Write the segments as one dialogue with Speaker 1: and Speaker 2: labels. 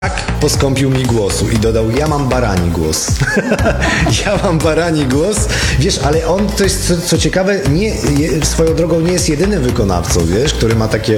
Speaker 1: Poskąpił mi głosu i dodał, ja mam barani głos. Ja mam barani głos. Wiesz, ale on, to jest co ciekawe, swoją drogą nie jest jedynym wykonawcą, wiesz, który ma takie,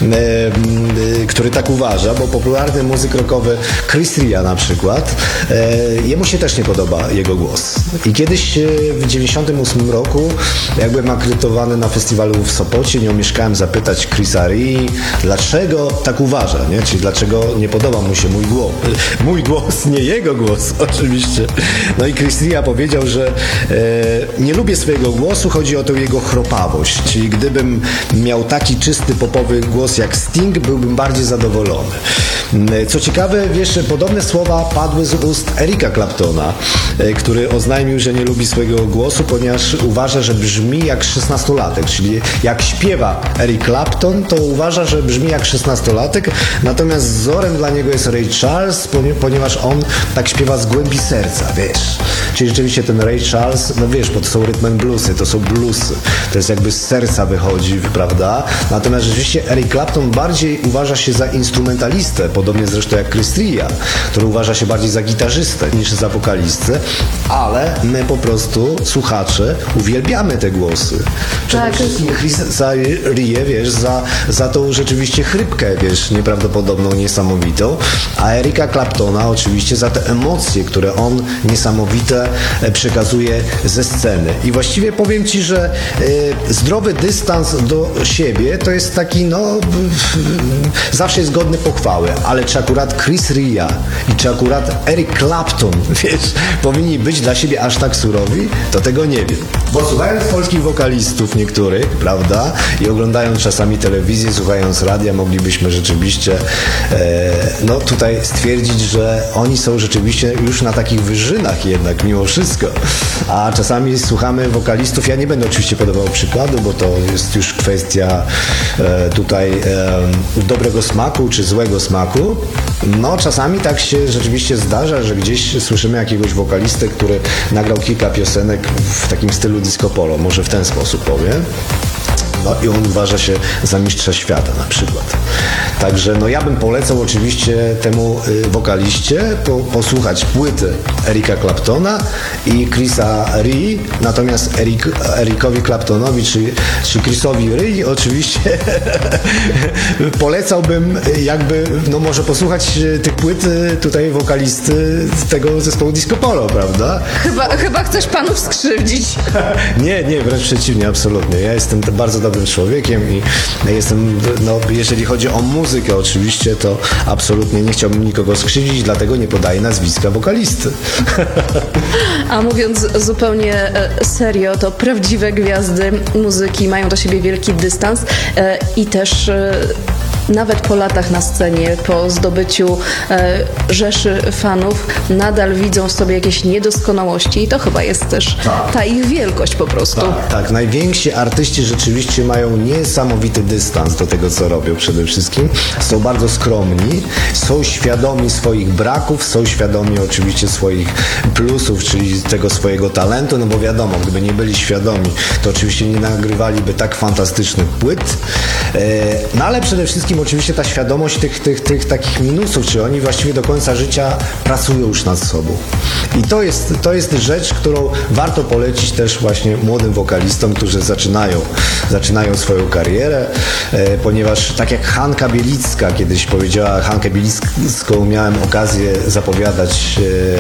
Speaker 1: który tak uważa, bo popularny muzyk rockowy Chris Ria na przykład, jemu się też nie podoba jego głos. I kiedyś w 98 roku, jak byłem akredytowany na festiwalu w Sopocie, nie omieszkałem zapytać Chrisa Rii, dlaczego tak uważa, nie? Czyli dlaczego nie podoba mu się mój głos. Mój głos, nie jego głos, oczywiście. No i Chris Ria powiedział, że nie lubię swojego głosu, chodzi o tą jego chropawość. Czyli gdybym miał taki czysty popowy głos jak Sting, byłbym bardziej zadowolony. Co ciekawe, wiesz, podobne słowa padły z ust Erika Claptona, który oznajmił, że nie lubi swojego głosu, ponieważ uważa, że brzmi jak 16-latek. Czyli jak śpiewa Eric Clapton, to uważa, że brzmi jak 16-latek, natomiast wzorem dla niego jest Ray Charles, ponieważ on tak śpiewa z głębi serca, wiesz. Czyli rzeczywiście ten Ray Charles, no wiesz, bo to są rhythm and bluesy, to są bluesy. To jest jakby z serca wychodzi, prawda? Natomiast rzeczywiście Eric Clapton bardziej uważa się za instrumentalistę, podobnie zresztą jak Chris Ria, który uważa się bardziej za gitarzystę niż za wokalistę, ale my po prostu, słuchacze, uwielbiamy te głosy. Przede wszystkim Chrisa Rię, wiesz, za tą rzeczywiście chrypkę, wiesz, nieprawdopodobną, niesamowitą, a Erika Claptona oczywiście za te emocje, które on niesamowite przekazuje ze sceny. I właściwie powiem Ci, że zdrowy dystans do siebie to jest taki, no, zawsze jest godny pochwały, ale czy akurat Chris Ria i czy akurat Eric Clapton, wiesz, powinni być dla siebie aż tak surowi, to tego nie wiem. Bo słuchając polskich wokalistów niektórych, prawda, i oglądając czasami telewizję, słuchając radia, moglibyśmy rzeczywiście no tutaj stwierdzić, że oni są rzeczywiście już na takich wyżynach jednak mimo wszystko. A czasami słuchamy wokalistów, ja nie będę oczywiście podawał przykładu, bo to jest już kwestia tutaj dobrego smaku czy złego smaku. No czasami tak się rzeczywiście zdarza, że gdzieś słyszymy jakiegoś wokalistę, który nagrał kilka piosenek w takim stylu disco polo, może w ten sposób powiem. No i on uważa się za mistrza świata na przykład. Także no ja bym polecał oczywiście temu wokaliście posłuchać płyty Erika Claptona i Chrisa Rii, natomiast Ericowi Claptonowi czy Chrisowi Rii oczywiście polecałbym jakby, no może posłuchać tych płyt tutaj wokalisty z tego zespołu Disco Polo, prawda?
Speaker 2: Chyba chcesz panów skrzywdzić.
Speaker 1: Nie, wręcz przeciwnie, absolutnie. Ja jestem bardzo dobrym człowiekiem i jestem, no jeżeli chodzi o muzykę oczywiście, to absolutnie nie chciałbym nikogo skrzywdzić, dlatego nie podaję nazwiska wokalisty.
Speaker 2: A mówiąc zupełnie serio, to prawdziwe gwiazdy muzyki mają do siebie wielki dystans i też nawet po latach na scenie, po zdobyciu rzeszy fanów, nadal widzą w sobie jakieś niedoskonałości i to chyba jest też ta ich wielkość po prostu.
Speaker 1: Tak. Najwięksi artyści rzeczywiście mają niesamowity dystans do tego, co robią przede wszystkim. Są bardzo skromni, są świadomi swoich braków, są świadomi oczywiście swoich plusów, czyli tego swojego talentu, no bo wiadomo, gdyby nie byli świadomi, to oczywiście nie nagrywaliby tak fantastycznych płyt. No ale przede wszystkim oczywiście ta świadomość tych takich minusów, czy oni właściwie do końca życia pracują już nad sobą. I to jest rzecz, którą warto polecić też właśnie młodym wokalistom, którzy zaczynają swoją karierę, ponieważ tak jak Hanka Bielicka kiedyś powiedziała, Hankę Bielicką miałem okazję zapowiadać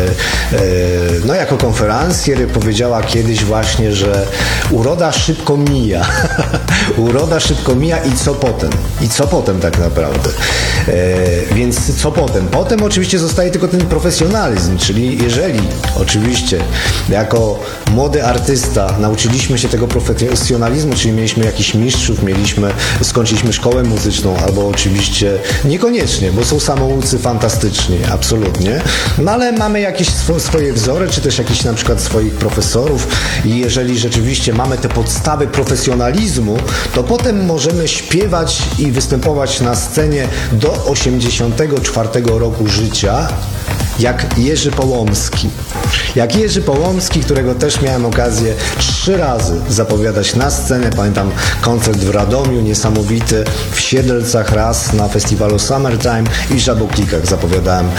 Speaker 1: no jako konferencjer, powiedziała kiedyś właśnie, że uroda szybko mija. Uroda szybko mija i co potem? I co potem tak naprawdę? Więc co potem? Potem oczywiście zostaje tylko ten profesjonalizm, czyli jeżeli oczywiście jako młody artysta nauczyliśmy się tego profesjonalizmu, czyli mieliśmy jakichś mistrzów, skończyliśmy szkołę muzyczną, albo oczywiście niekoniecznie, bo są samoucy fantastyczni, absolutnie, no ale mamy jakieś swoje wzory, czy też jakiś na przykład swoich profesorów i jeżeli rzeczywiście mamy te podstawy profesjonalizmu, to potem możemy śpiewać i występować na scenie do 84 roku życia, jak Jerzy Połomski. Jak Jerzy Połomski, którego też miałem okazję 3 razy zapowiadać na scenę. Pamiętam koncert w Radomiu, niesamowity, w Siedlcach raz na festiwalu Summertime i w Żaboklikach zapowiadałem